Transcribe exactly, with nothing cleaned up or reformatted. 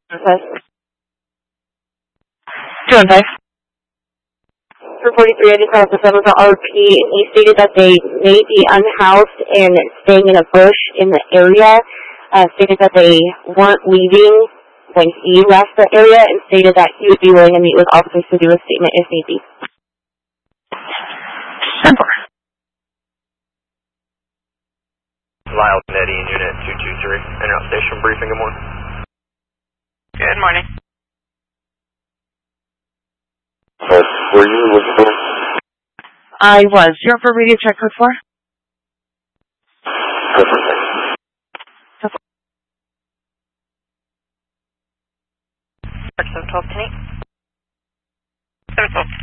two one five. For forty-three, I just got off the phone with the R P, and he stated that they may be unhoused and staying in a bush in the area. Uh, stated that they weren't leaving when he left the area, and stated that he would be willing to meet with officers to do a statement if need be. Simple. Lyle Nettie in Unit two two three. Interrupt station briefing, good morning. Good morning. Uh, were you looking for? I was. You're up for radio check code four? Perfect. seven twelve ten eight. seven twelve